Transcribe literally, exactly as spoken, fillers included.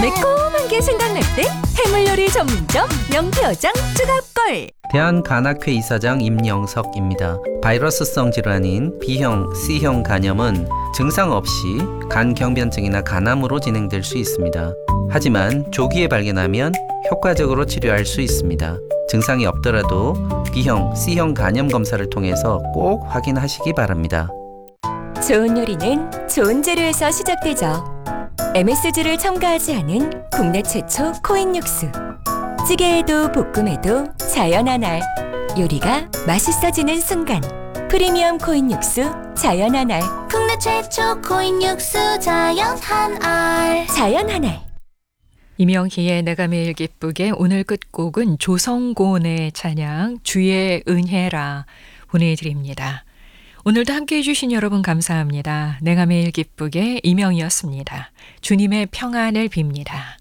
매콤한 게 생각날 때 해물요리 전문점 명태어장 쯔갑걸. 대한간학회 이사장 임영석입니다. 바이러스성 질환인 B형, C형 간염은 증상 없이 간경변증이나 간암으로 진행될 수 있습니다. 하지만 조기에 발견하면 효과적으로 치료할 수 있습니다. 증상이 없더라도 B형, C형 간염 검사를 통해서 꼭 확인하시기 바랍니다. 좋은 요리는 좋은 재료에서 시작되죠. 엠에스지를 첨가하지 않은 국내 최초 코인 육수. 찌개에도 볶음에도 자연 한알. 요리가 맛있어지는 순간. 프리미엄 코인 육수 자연 한알. 국내 최초 코인 육수 자연 한알. 자연 한알. 이명희의 내가 매일 기쁘게 오늘 끝곡은 조성곤의 찬양 주의 은혜라 보내드립니다. 오늘도 함께해 주신 여러분 감사합니다. 내가 매일 기쁘게 이명희였습니다. 주님의 평안을 빕니다.